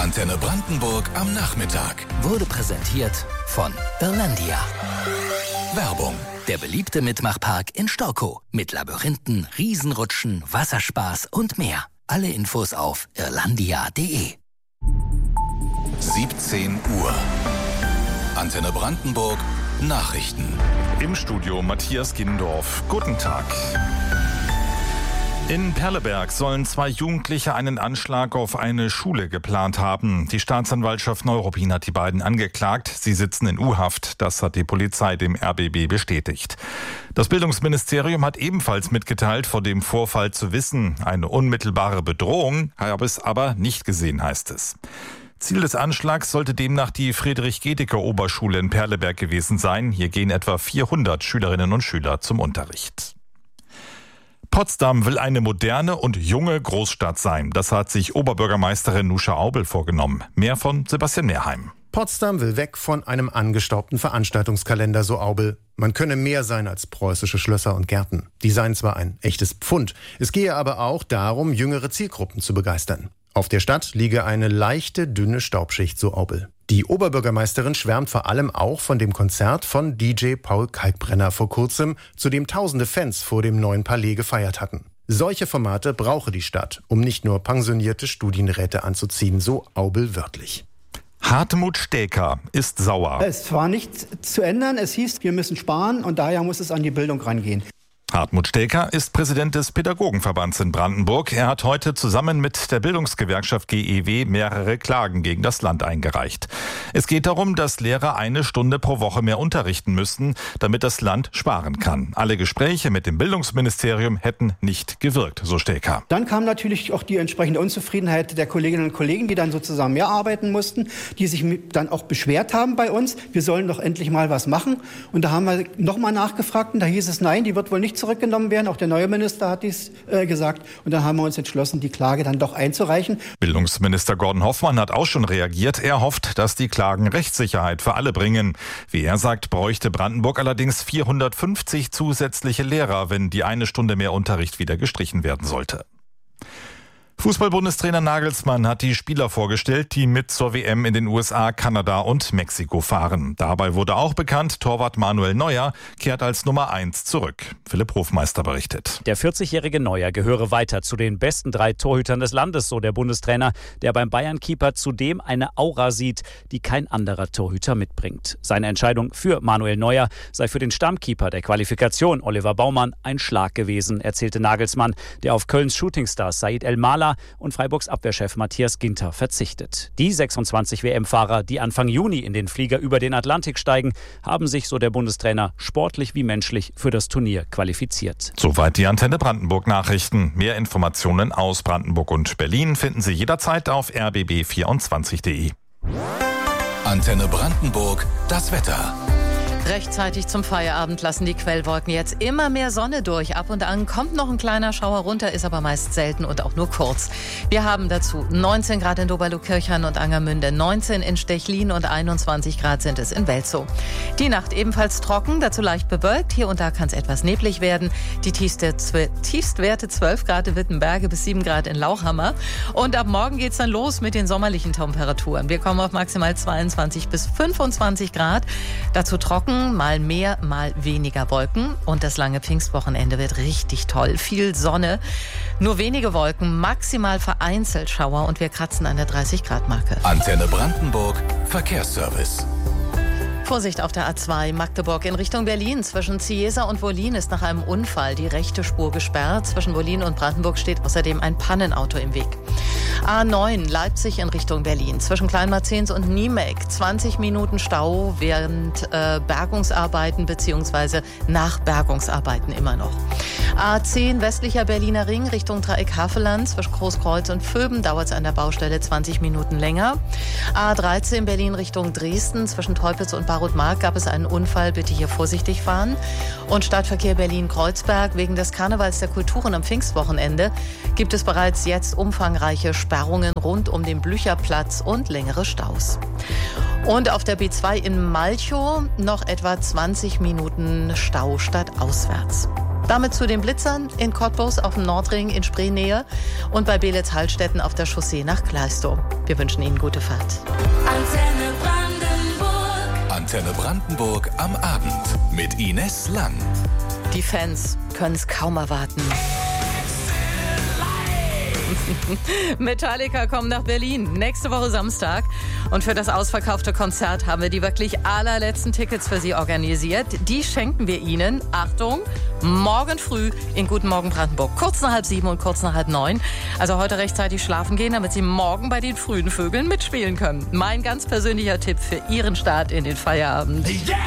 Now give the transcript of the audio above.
Antenne Brandenburg am Nachmittag. Wurde präsentiert von Irlandia. Werbung. Der beliebte Mitmachpark in Storkow. Mit Labyrinthen, Riesenrutschen, Wasserspaß und mehr. Alle Infos auf irlandia.de. 17 Uhr. Antenne Brandenburg. Nachrichten. Im Studio Matthias Gindorf. Guten Tag. In Perleberg sollen 2 Jugendliche einen Anschlag auf eine Schule geplant haben. Die Staatsanwaltschaft Neuruppin hat die beiden angeklagt. Sie sitzen in U-Haft. Das hat die Polizei dem RBB bestätigt. Das Bildungsministerium hat ebenfalls mitgeteilt, vor dem Vorfall zu wissen. Eine unmittelbare Bedrohung habe es aber nicht gesehen, heißt es. Ziel des Anschlags sollte demnach die Friedrich-Gedicke-Oberschule in Perleberg gewesen sein. Hier gehen etwa 400 Schülerinnen und Schüler zum Unterricht. Potsdam will eine moderne und junge Großstadt sein. Das hat sich Oberbürgermeisterin Nuscha Aubel vorgenommen. Mehr von Sebastian Mehrheim. Potsdam will weg von einem angestaubten Veranstaltungskalender, so Aubel. Man könne mehr sein als preußische Schlösser und Gärten. Die seien zwar ein echtes Pfund, es gehe aber auch darum, jüngere Zielgruppen zu begeistern. Auf der Stadt liege eine leichte, dünne Staubschicht, so Aubel. Die Oberbürgermeisterin schwärmt vor allem auch von dem Konzert von DJ Paul Kalkbrenner vor kurzem, zu dem tausende Fans vor dem neuen Palais gefeiert hatten. Solche Formate brauche die Stadt, um nicht nur pensionierte Studienräte anzuziehen, so Aubel wörtlich. Hartmut Steker ist sauer. Es war nicht zu ändern. Es hieß, wir müssen sparen und daher muss es an die Bildung rangehen. Hartmut Steker ist Präsident des Pädagogenverbands in Brandenburg. Er hat heute zusammen mit der Bildungsgewerkschaft GEW mehrere Klagen gegen das Land eingereicht. Es geht darum, dass Lehrer 1 Stunde pro Woche mehr unterrichten müssten, damit das Land sparen kann. Alle Gespräche mit dem Bildungsministerium hätten nicht gewirkt, so Steker. Dann kam natürlich auch die entsprechende Unzufriedenheit der Kolleginnen und Kollegen, die dann sozusagen mehr arbeiten mussten, die sich dann auch beschwert haben bei uns. Wir sollen doch endlich mal was machen. Und da haben wir nochmal nachgefragt und da hieß es, nein, die wird wohl nicht zurückgenommen werden. Auch der neue Minister hat dies gesagt. Und dann haben wir uns entschlossen, die Klage dann doch einzureichen. Bildungsminister Gordon Hoffmann hat auch schon reagiert. Er hofft, dass die Klagen Rechtssicherheit für alle bringen. Wie er sagt, bräuchte Brandenburg allerdings 450 zusätzliche Lehrer, wenn die 1 Stunde mehr Unterricht wieder gestrichen werden sollte. Fußball-Bundestrainer Nagelsmann hat die Spieler vorgestellt, die mit zur WM in den USA, Kanada und Mexiko fahren. Dabei wurde auch bekannt, Torwart Manuel Neuer kehrt als Nummer 1 zurück. Philipp Hofmeister berichtet. Der 40-jährige Neuer gehöre weiter zu den besten 3 Torhütern des Landes, so der Bundestrainer, der beim Bayern-Keeper zudem eine Aura sieht, die kein anderer Torhüter mitbringt. Seine Entscheidung für Manuel Neuer sei für den Stammkeeper der Qualifikation, Oliver Baumann, ein Schlag gewesen, erzählte Nagelsmann, der auf Kölns Shootingstar Said El-Mala und Freiburgs Abwehrchef Matthias Ginter verzichtet. Die 26 WM-Fahrer, die Anfang Juni in den Flieger über den Atlantik steigen, haben sich, so der Bundestrainer, sportlich wie menschlich für das Turnier qualifiziert. Soweit die Antenne Brandenburg Nachrichten. Mehr Informationen aus Brandenburg und Berlin finden Sie jederzeit auf rbb24.de. Antenne Brandenburg, das Wetter. Rechtzeitig zum Feierabend lassen die Quellwolken jetzt immer mehr Sonne durch. Ab und an kommt noch ein kleiner Schauer runter, ist aber meist selten und auch nur kurz. Wir haben dazu 19 Grad in Doberlo-Kirchhain und Angermünde, 19 in Stechlin und 21 Grad sind es in Welzow. Die Nacht ebenfalls trocken, dazu leicht bewölkt. Hier und da kann es etwas neblig werden. Die Tiefstwerte 12 Grad in Wittenberge bis 7 Grad in Lauchhammer. Und ab morgen geht es dann los mit den sommerlichen Temperaturen. Wir kommen auf maximal 22 bis 25 Grad. Dazu trocken, mal mehr, mal weniger Wolken. Und das lange Pfingstwochenende wird richtig toll. Viel Sonne, nur wenige Wolken, maximal vereinzelt Schauer und wir kratzen an der 30-Grad-Marke. Antenne Brandenburg, Verkehrsservice. Vorsicht auf der A2 Magdeburg in Richtung Berlin. Zwischen Ziesa und Wollin ist nach einem Unfall die rechte Spur gesperrt. Zwischen Wollin und Brandenburg steht außerdem ein Pannenauto im Weg. A9 Leipzig in Richtung Berlin. Zwischen Kleinmarzens und Niemek 20 Minuten Stau während Bergungsarbeiten bzw. nach Bergungsarbeiten immer noch. A10 westlicher Berliner Ring Richtung Dreieck Havelland. Zwischen Großkreuz und Vöben dauert es an der Baustelle 20 Minuten länger. A13 Berlin Richtung Dresden. Zwischen Teupitz und Barutmark gab es einen Unfall. Bitte hier vorsichtig fahren. Und Stadtverkehr Berlin-Kreuzberg. Wegen des Karnevals der Kulturen am Pfingstwochenende gibt es bereits jetzt umfangreiche Sperrungen rund um den Blücherplatz und längere Staus. Und auf der B2 in Malchow noch etwa 20 Minuten Stau stadtauswärts. Damit zu den Blitzern in Cottbus auf dem Nordring in Spreenähe und bei Beelitz-Hallstetten auf der Chaussee nach Gleistow. Wir wünschen Ihnen gute Fahrt. Antenne Brandenburg. Antenne Brandenburg am Abend mit Ines Lang. Die Fans können es kaum erwarten. Metallica kommen nach Berlin nächste Woche Samstag. Und für das ausverkaufte Konzert haben wir die wirklich allerletzten Tickets für Sie organisiert. Die schenken wir Ihnen, Achtung, morgen früh in Guten Morgen Brandenburg. Kurz nach 7:30 und kurz nach 8:30. Also heute rechtzeitig schlafen gehen, damit Sie morgen bei den frühen Vögeln mitspielen können. Mein ganz persönlicher Tipp für Ihren Start in den Feierabend. Yeah!